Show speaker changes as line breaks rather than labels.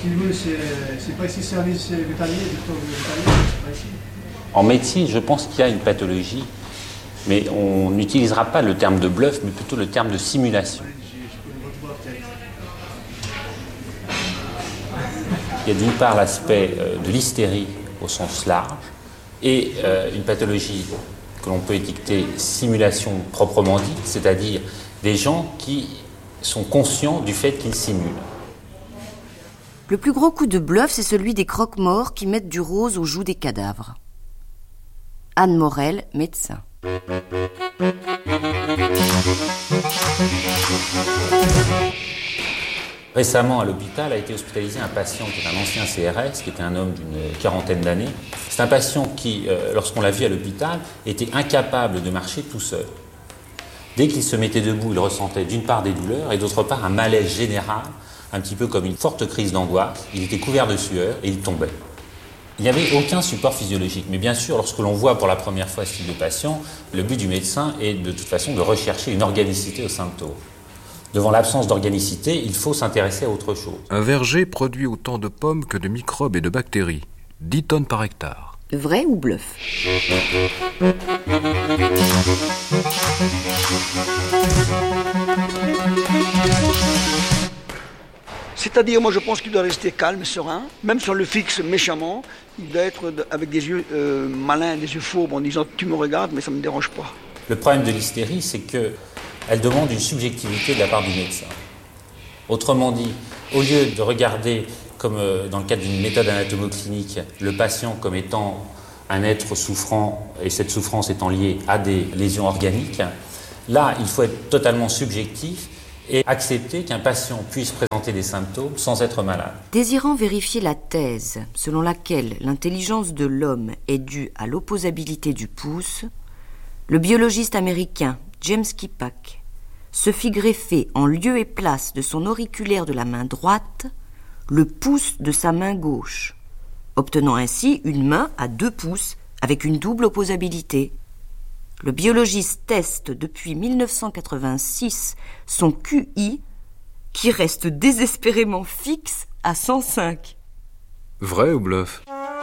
S'il veut, c'est pas ici service vétérinaire, docteur vétérinaire, c'est pas ici.
En médecine, je pense qu'il y a une pathologie, mais on n'utilisera pas le terme de bluff, mais plutôt le terme de simulation. Il y a d'une part l'aspect de l'hystérie au sens large et une pathologie que l'on peut étiqueter simulation proprement dite, c'est-à-dire des gens qui sont conscients du fait qu'ils simulent.
Le plus gros coup de bluff, c'est celui des croque-morts qui mettent du rose aux joues des cadavres. Anne Morel, médecin.
Récemment, à l'hôpital, a été hospitalisé un patient qui est un ancien CRS, qui était un homme d'une quarantaine d'années. C'est un patient qui, lorsqu'on l'a vu à l'hôpital, était incapable de marcher tout seul. Dès qu'il se mettait debout, il ressentait d'une part des douleurs et d'autre part un malaise général, un petit peu comme une forte crise d'angoisse. Il était couvert de sueur et il tombait. Il n'y avait aucun support physiologique. Mais bien sûr, lorsque l'on voit pour la première fois ce type de patient, le but du médecin est de toute façon de rechercher une organicité aux symptômes. Devant l'absence d'organicité, il faut s'intéresser à autre chose.
Un verger produit autant de pommes que de microbes et de bactéries. 10 tonnes par hectare.
Vrai ou bluff?
C'est-à-dire, moi je pense qu'il doit rester calme, serein, même si on le fixe méchamment, il doit être avec des yeux malins, des yeux fourbes, en disant tu me regardes mais ça ne me dérange pas.
Le problème de l'hystérie, c'est qu'elle demande une subjectivité de la part du médecin. Autrement dit, au lieu de regarder, comme dans le cadre d'une méthode anatomoclinique, le patient comme étant un être souffrant, et cette souffrance étant liée à des lésions organiques, là, il faut être totalement subjectif et accepter qu'un patient puisse présenter des symptômes sans être malade.
Désirant vérifier la thèse selon laquelle l'intelligence de l'homme est due à l'opposabilité du pouce, le biologiste américain James Kippack se fit greffer en lieu et place de son auriculaire de la main droite le pouce de sa main gauche, obtenant ainsi une main à 2 pouces avec une double opposabilité. Le biologiste teste depuis 1986 son QI qui reste désespérément fixe à 105.
Vrai ou bluff?